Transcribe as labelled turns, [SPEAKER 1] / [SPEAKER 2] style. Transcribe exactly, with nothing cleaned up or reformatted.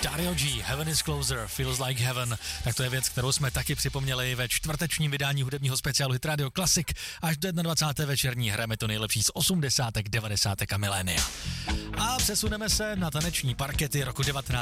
[SPEAKER 1] Dario G, Heaven is Closer, Feels Like Heaven, tak to je věc, kterou jsme taky připomněli ve čtvrtečním vydání hudebního speciálu Hit Radio Classic. Až do dvacáté první večerní hrajeme to nejlepší z osmdesátek, devadesátek a milénia. A přesuneme se na taneční parkety roku devatenáct